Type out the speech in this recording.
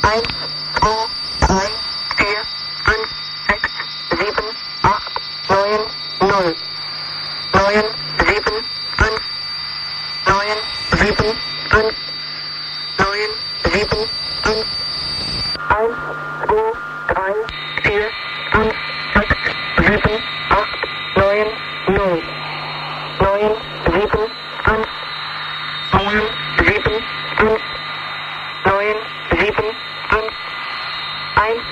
1, 2, 3, 4, 5, 6, 7, 8, 9, 0. 9, 7, 5. 9, 7, 5. 9, 7, 5. 1, 2, 3, 4, 5, 6, 7, 8, 9, 0. 9, 7, 5. 9, 7, 5. 9, 7, 5. 1,